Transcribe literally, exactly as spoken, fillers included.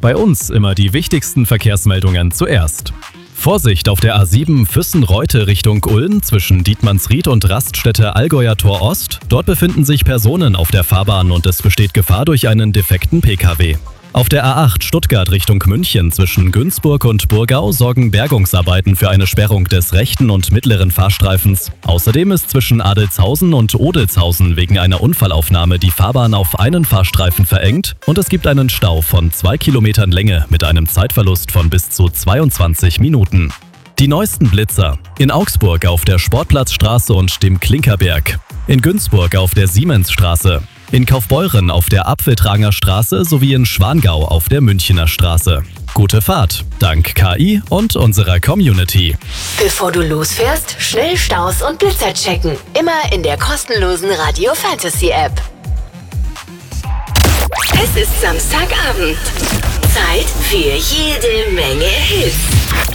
Bei uns immer die wichtigsten Verkehrsmeldungen zuerst. Vorsicht auf der A sieben Füssen-Reute Richtung Ulm zwischen Dietmannsried und Raststätte Allgäuer Tor Ost. Dort befinden sich Personen auf der Fahrbahn und es besteht Gefahr durch einen defekten P K W. Auf der A acht Stuttgart Richtung München zwischen Günzburg und Burgau sorgen Bergungsarbeiten für eine Sperrung des rechten und mittleren Fahrstreifens. Außerdem ist zwischen Adelzhausen und Odelzhausen wegen einer Unfallaufnahme die Fahrbahn auf einen Fahrstreifen verengt und es gibt einen Stau von zwei Kilometern Länge mit einem Zeitverlust von bis zu zweiundzwanzig Minuten. Die neuesten Blitzer. In Augsburg auf der Sportplatzstraße und dem Klinkerberg. In Günzburg auf der Siemensstraße. In Kaufbeuren auf der Apfeltranger Straße sowie in Schwangau auf der Münchener Straße. Gute Fahrt, dank K I und unserer Community. Bevor du losfährst, schnell Staus und Blitzer checken. Immer in der kostenlosen Radio Fantasy App. Es ist Samstagabend. Zeit für jede Menge Hits.